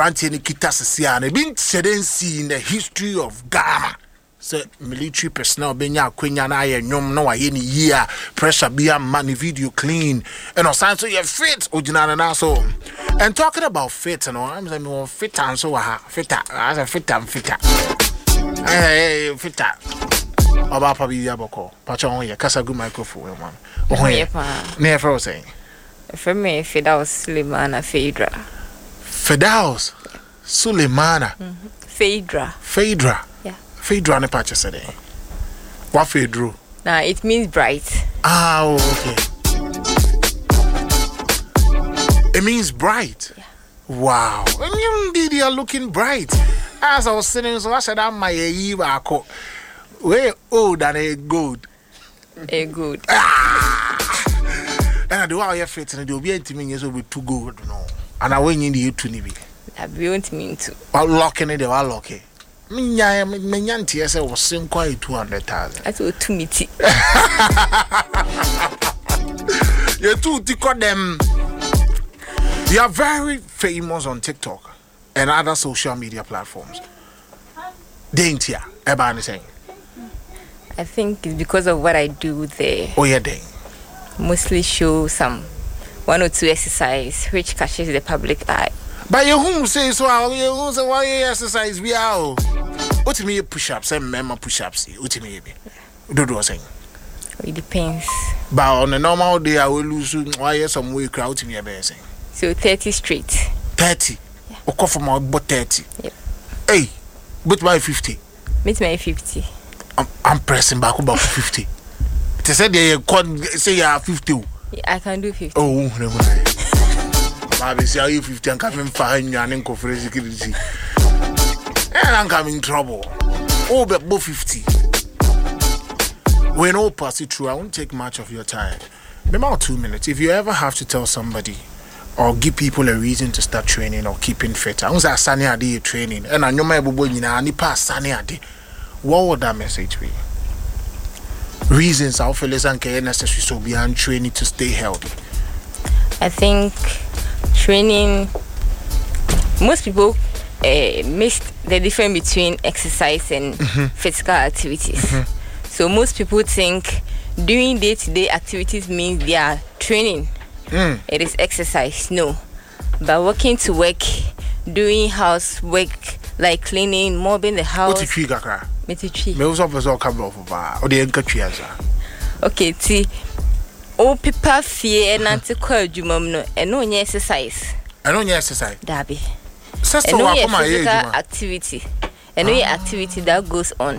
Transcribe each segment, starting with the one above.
Anthony Kitasasian, been in the history of Ghana. So military personnel benya kwenya na aye nyom na waye ni year pressure be a money video clean and on sign so you fit ojina na so. And talking about fit, you know, I'm saying more fit and so fit as a fit and fitter. Hey, fitter. Oba pa bi aboko. Pacha on ye kasa good microphone man. Oh yeah. Never saying. For me, Fidaus Sulemana Phaedra. Fidaus Sulemana. Phaedra. Yeah. Phaedra ne pacha said. What Phaedra? Nah, it means bright. Ah, okay. It means bright. Yeah. Wow. Indeed, you are looking bright. As I was sitting, so I said, I'm my Eva. Way old and a good. A good. And I do all your fit and you'll be 80 minutes over too good. No. And I went in the 2 Nibi. I won't mean to. While locking it, they were lucky. Minyanti, I said, was soon quite 200,000. I told 2 meaty. You're too thick on them. You are very famous on TikTok and other social media platforms. Ain't ya? Ever anything? I think it's because of what I do there. Oh, yeah, dang. Mostly show some 1 or 2 exercise which catches the public eye. But your home says so. Your home say why you exercise? We are. What to me push-ups? And member push-ups. What to me? Do saying. It depends. But on a normal day, I will lose. Why some way crowd to me a bear saying. So 30 straight. 30. Yeah. Or cough from about 30. Yep. Hey, but by 50. Meet my 50. I'm pressing back about 50. They said they say you are 50. Yeah, I can do 50. Oh, no. I say you 50 and coming fine you and for security. And I'm coming in trouble. Oh, but both 50. When all pass it through, I won't take much of your time. Maybe about 2 minutes. If you ever have to tell somebody or give people a reason to start training or keeping fit, I was a sunny idea training, and I know my boy in a pass sunny idea. What would that message be? Reasons our fellas and care necessary so beyond training to stay healthy. I think training, most people missed the difference between exercise and physical activities. So most people think doing day-to-day activities means they are training. It is exercise. No. But working to work, doing housework like cleaning, mopping the house. What you got? Me also come off or the okay, see. Oh, people fear and anti-quell jumum and no exercise. I don't exercise. Dabi. And no physical activity. And no activity that goes on.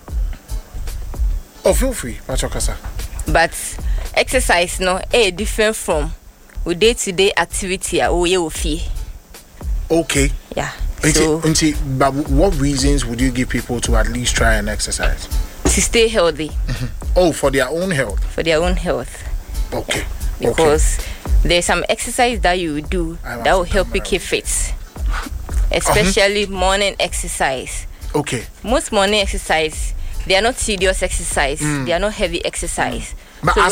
Oh, feel free, but exercise no different from day-to-day activity. Oh, you feel. Okay. Yeah. So, but what reasons would you give people to at least try and exercise? To stay healthy. Oh, for their own health. For their own health. Okay. Yeah. Because there's some exercise that you do that will help you keep fit. Especially morning exercise. Okay. Most morning exercise, they are not tedious exercise. They are not heavy exercise. But so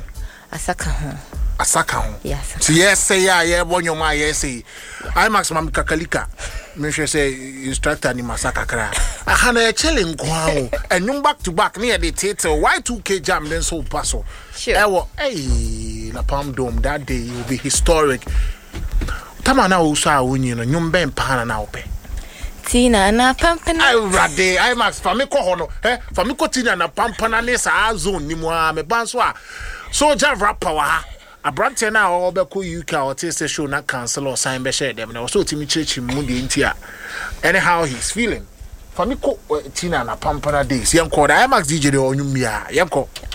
Asaka. Yes. So yes, say yeah, when your my yes say. I maximum kakalika. Me say instructor ni masaka kra. Ahana chilling kwao. And you back to back near the theater. Y2K jam then so paso. Sure. Hey, La Palm Dome that day will be historic. Tamana usa wuni no nyumbe mpana na ope. Tina na pampana. I max for me ko hono. For me ko tina na pampana ne sa zone ni mo a me banso a. Soldier rapper wa. Abrante na obeko UK or taste show na cancel or sign be share them. Na so timi church mu de ntia. Anyhow he's feeling. For me ko tina na pampana days. Yanko da I max DJ de onyum ya. Yanko.